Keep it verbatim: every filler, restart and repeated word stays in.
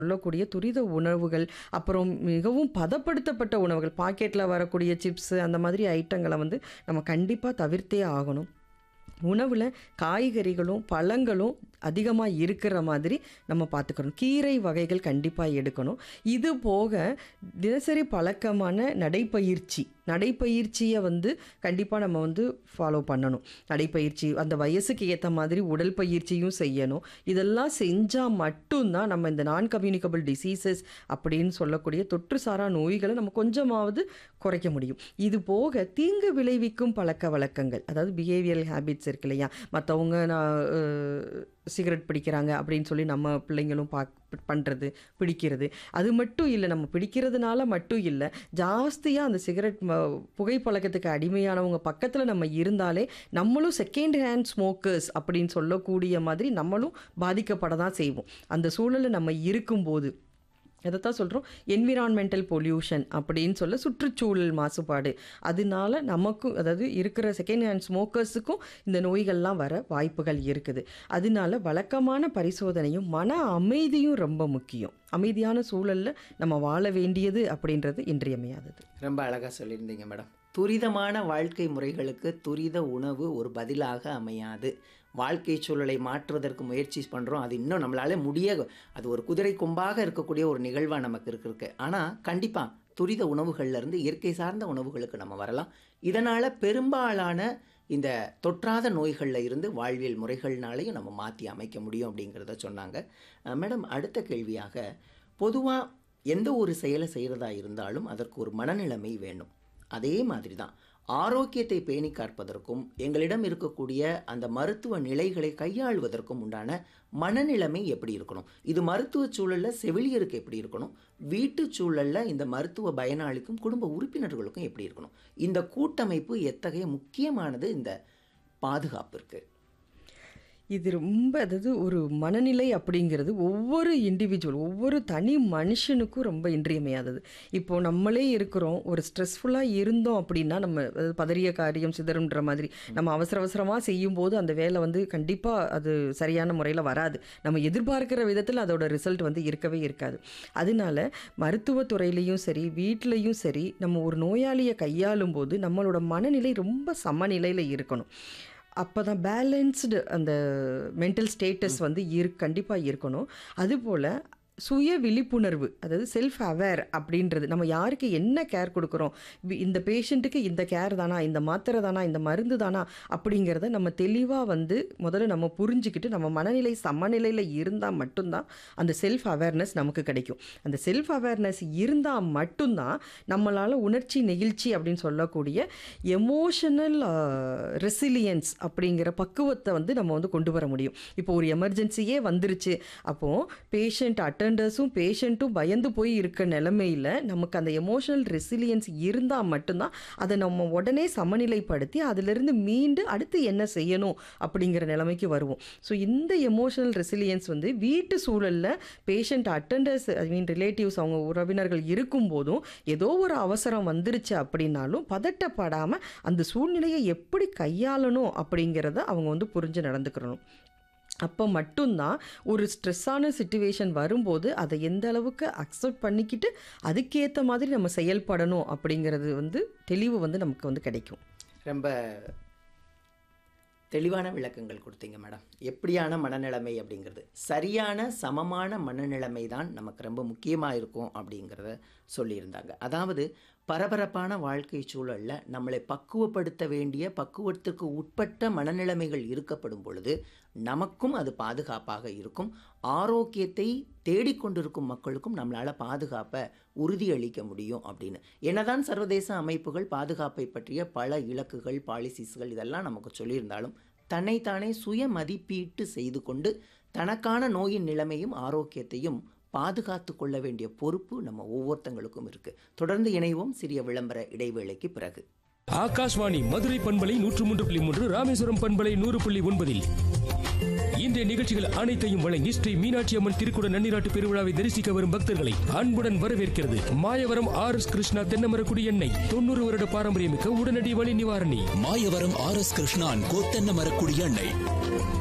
சொல்லக்கூடிய துரித உணவுகள், அப்புறம் மிகவும் பதப்படுத்தப்பட்ட உணவுகள், பாக்கெட்டில் வரக்கூடிய சிப்ஸு அந்த மாதிரி ஐட்டங்களை வந்து நம்ம கண்டிப்பாக தவிர்த்தே ஆகணும். உணவில் காய்கறிகளும் பழங்களும் அதிகமாக இருக்கிற மாதிரி நம்ம பார்த்துக்கணும். கீரை வகைகள் கண்டிப்பாக எடுக்கணும். இது போக தினசரி பழக்கமான நடைப்பயிற்சி நடைப்பயிற்சியை வந்து கண்டிப்பாக நம்ம வந்து ஃபாலோ பண்ணணும். நடைப்பயிற்சி அந்த வயசுக்கு ஏற்ற மாதிரி உடல் பயிற்சியும் செய்யணும். இதெல்லாம் செஞ்சால் மட்டும்தான் நம்ம இந்த நான் கம்யூனிகபிள் டிசீசஸ் அப்படின்னு சொல்லக்கூடிய தொற்று சாரா நோய்களை நம்ம கொஞ்சமாவது குறைக்க முடியும். இது போக தீங்கு விளைவிக்கும் பழக்க வழக்கங்கள், அதாவது பிஹேவியரல் ஹேபிட்ஸ் இருக்கு இல்லையா, மற்றவங்க நான் சிகரெட் பிடிக்கிறாங்க அப்படின்னு சொல்லி நம்ம பிள்ளைங்களும் பா பண்ணுறது பிடிக்கிறது, அது மட்டும் இல்லை, நம்ம பிடிக்கிறதுனால மட்டும் இல்லை, ஜாஸ்தியாக அந்த சிகரெட் புகைப்பழக்கத்துக்கு அடிமையானவங்க பக்கத்தில் நம்ம இருந்தாலே நம்மளும் செகண்ட் ஹேண்ட் ஸ்மோக்கர்ஸ் அப்படின்னு சொல்லக்கூடிய மாதிரி நம்மளும் பாதிக்கப்பட தான் செய்வோம். அந்த சூழலில் நம்ம இருக்கும்போது அதைத்தான் சொல்கிறோம் என்விரான்மெண்டல் பொல்யூஷன் அப்படின்னு சொல்ல, சுற்றுச்சூழல் மாசுபாடு. அதனால நமக்கும், அதாவது இருக்கிற செகண்ட் ஹேண்ட் ஸ்மோக்கர்ஸுக்கும் இந்த நோய்கள்லாம் வர வாய்ப்புகள் இருக்குது. அதனால வழக்கமான பரிசோதனையும் மன அமைதியும் ரொம்ப முக்கியம். அமைதியான சூழலில் நம்ம வாழ வேண்டியது அப்படின்றது இன்றியமையாதது. ரொம்ப அழகாக சொல்லியிருந்தீங்க மேடம். துரிதமான வாழ்க்கை முறைகளுக்கு துரித உணவு ஒரு பதிலாக அமையாது. வாழ்க்கை சூழலை மாற்றுவதற்கு முயற்சி பண்ணுறோம், அது இன்னும் நம்மளால முடிய, அது ஒரு குதிரை கொம்பாக இருக்கக்கூடிய ஒரு நிகழ்வாக நமக்கு இருக்கு. ஆனால் கண்டிப்பாக துரித உணவுகள்லேருந்து இயற்கை சார்ந்த உணவுகளுக்கு நம்ம வரலாம். இதனால் பெரும்பாலான இந்த தொற்றாத நோய்களில் இருந்து வாழ்வியல் முறைகள்னாலையும் நம்ம மாற்றி அமைக்க முடியும் அப்படிங்கிறத சொன்னாங்க. மேடம், அடுத்த கேள்வியாக, பொதுவாக எந்த ஒரு செயலை செய்கிறதா இருந்தாலும் அதற்கு ஒரு மனநிலைமை வேணும். அதே மாதிரி தான் ஆரோக்கியத்தை பேணி காப்பதற்கும் எங்களிடம் இருக்கக்கூடிய அந்த மருத்துவ நிலைகளை கையாள்வதற்கும் உண்டான மனநிலைமை எப்படி இருக்கணும்? இது மருத்துவ சூழலில் செவிலியருக்கு எப்படி இருக்கணும்? வீட்டு சூழலில் இந்த மருத்துவ பயனாளிக்கும் குடும்ப உறுப்பினர்களுக்கும் எப்படி இருக்கணும்? இந்த கூட்டமைப்பு எத்தகைய முக்கியமானது இந்த பாதுகாப்பிற்கு? இது ரொம்ப, அதாவது ஒரு மனநிலை அப்படிங்கிறது ஒவ்வொரு இண்டிவிஜுவல், ஒவ்வொரு தனி மனுஷனுக்கும் ரொம்ப இன்றியமையாதது. இப்போது நம்மளே இருக்கிறோம், ஒரு ஸ்ட்ரெஸ்ஃபுல்லாக இருந்தோம் அப்படின்னா நம்ம பதறிய காரியம் சிதறுன்ற மாதிரி நம்ம அவசர அவசரமாக செய்யும்போது அந்த வேலை வந்து கண்டிப்பாக அது சரியான முறையில் வராது. நம்ம எதிர்பார்க்கிற விதத்தில் அதோட ரிசல்ட் வந்து இருக்கவே இருக்காது. அதனால மருத்துவத்துறையிலையும் சரி வீட்லேயும் சரி நம்ம ஒரு நோயாளியை கையாளும் போது நம்மளோட மனநிலை ரொம்ப சமநிலையில் இருக்கணும். அப்போ தான் பேலன்ஸ்டு அந்த மென்டல் ஸ்டேட்டஸ் வந்து இரு கண்டிப்பாக இருக்கணும். அதுபோல் சுய விழிப்புணர்வு, அதாவது செல்ஃப் அவேர் அப்படின்றது, நம்ம யாருக்கு என்ன கேர் கொடுக்குறோம், இந்த பேஷண்ட்டுக்கு இந்த கேர் தானா, இந்த மாத்திரை தானா, இந்த மருந்து தானா அப்படிங்கிறத நம்ம தெளிவாக வந்து முதல்ல நம்ம புரிஞ்சுக்கிட்டு நம்ம மனநிலை சமநிலையில் இருந்தால் மட்டும்தான் அந்த செல்ஃப் அவேர்னஸ் நமக்கு கிடைக்கும். அந்த செல்ஃப் அவேர்னஸ் இருந்தால் மட்டும்தான் நம்மளால் உணர்ச்சி நெகிழ்ச்சி அப்படின்னு சொல்லக்கூடிய எமோஷனல் ரெசிலியன்ஸ் அப்படிங்கிற பக்குவத்தை வந்து நம்ம வந்து கொண்டு வர முடியும். இப்போ ஒரு எமர்ஜென்சியே வந்துருச்சு, அப்போது பேஷண்ட் அட்டன் அட்டண்டர்ஸும் பேஷண்ட்டும் பயந்து போய் இருக்க நிலைமையில் நமக்கு அந்த எமோஷனல் ரெசிலியன்ஸ் இருந்தால் மட்டும்தான் அதை நம்ம உடனே சமநிலைப்படுத்தி அதிலிருந்து மீண்டு அடுத்து என்ன செய்யணும் அப்படிங்கிற நிலைமைக்கு வருவோம். ஸோ இந்த எமோஷனல் ரெசிலியன்ஸ் வந்து வீட்டு சூழலில் பேஷண்ட் அட்டண்டர்ஸ், ஐ மீன் ரிலேட்டிவ்ஸ், அவங்க உறவினர்கள் இருக்கும்போதும் ஏதோ ஒரு அவசரம் வந்துருச்சு அப்படின்னாலும் பதட்டப்படாமல் அந்த சூழ்நிலையை எப்படி கையாளணும் அப்படிங்கிறத அவங்க வந்து புரிஞ்சு நடந்துக்கிறணும். அப்போ மட்டும்தான் ஒரு ஸ்ட்ரெஸ்ஸான சிச்சுவேஷன் வரும்போது அதை எந்த அளவுக்கு அக்செப்ட் பண்ணிக்கிட்டு அதுக்கேற்ற மாதிரி நம்ம செயல்படணும் அப்படிங்கிறது வந்து தெளிவு வந்து நமக்கு வந்து கிடைக்கும். ரொம்ப தெளிவான விளக்கங்கள் கொடுத்தீங்க மேடம். எப்படியான மனநிலைமை அப்படிங்கிறது, சரியான சமமான மனநிலைமை தான் நமக்கு ரொம்ப முக்கியமாக இருக்கும் அப்படிங்கிறத சொல்லியிருந்தாங்க. அதாவது பரபரப்பான வாழ்க்கை சூழலில் நம்மளை பக்குவப்படுத்த வேண்டிய பக்குவத்துக்கு உட்பட்ட மனநிலைமைகள் இருக்கப்படும் பொழுது நமக்கும் அது பாதுகாப்பாக இருக்கும். ஆரோக்கியத்தை தேடிக்கொண்டிருக்கும் மக்களுக்கும் நம்மளால் பாதுகாப்பை உறுதியளிக்க முடியும் அப்படின்னு. என்னதான் சர்வதேச அமைப்புகள் பாதுகாப்பை பற்றிய பல இலக்குகள், பாலிசிஸ்கள் இதெல்லாம் நமக்கு சொல்லியிருந்தாலும் தன்னைத்தானே சுய மதிப்பீட்டு செய்து கொண்டு தனக்கான நோயின் நிலைமையும் ஆரோக்கியத்தையும் பாதுகாத்து கொள்ள வேண்டிய பொறுப்பு நம்ம ஒவ்வொருத்தங்களுக்கும் இருக்கு. தொடர்ந்து இணைவோம் சிறிய விளம்பர இடைவேளைக்கு பிறகு. ஆகாஷ்வாணி மதுரை பண்பலை நூற்று மூன்று புள்ளி மூன்று, ராமேஸ்வரம் பண்பலை நூறு புள்ளி ஒன்பதில் இன்றைய நிகழ்ச்சிகள் அனைத்தையும் வழங்கி ஸ்ரீ மீனாட்சி அம்மன் திருக்குட நன்னிராட்டு பெருவிழாவை தரிசிக்க வரும் பக்தர்களை அன்புடன் வரவேற்கிறது மாயவரம் ஆர் எஸ் கிருஷ்ணா தென்னமரக்குடி எண்ணெய். தொண்ணூறு வருட பாரம்பரியமிக்க உடனடி வலி நிவாரணி. மாயவரம் ஆர் எஸ் கிருஷ்ணா தென்னமரக்குடி எண்ணெய்.